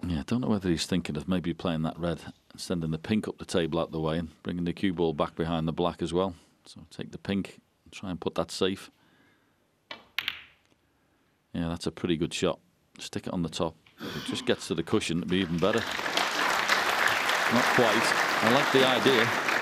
Yeah, I don't know whether he's thinking of maybe playing that red and sending the pink up the table out the way and bringing the cue ball back behind the black as well. So take the pink and try and put that safe. Yeah, that's a pretty good shot. Stick it on the top. If it just gets to the cushion, it'd be even better. Not quite. I like the idea.